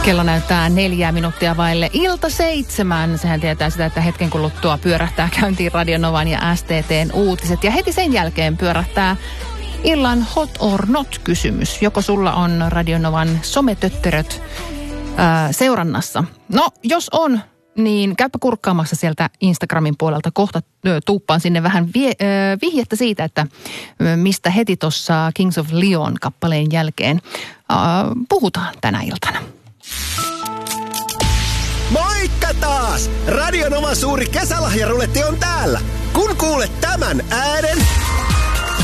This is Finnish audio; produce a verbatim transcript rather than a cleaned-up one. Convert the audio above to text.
Kello näyttää neljää minuuttia vaille ilta seitsemän. Sehän tietää sitä, että hetken kuluttua pyörähtää käyntiin Radio Novan ja S T T:n uutiset. Ja heti sen jälkeen pyörähtää illan hot or not -kysymys. Joko sulla on Radio Novan sometötteröt ää, seurannassa? No, jos on, niin käypä kurkkaamassa sieltä Instagramin puolelta. Kohta tuuppaan sinne vähän vie, äh, vihjettä siitä, että äh, mistä heti tuossa Kings of Leon -kappaleen jälkeen äh, puhutaan tänä iltana. Moikka taas! Radio Novan suuri kesälahjaruletti on täällä. Kun kuulet tämän äänen,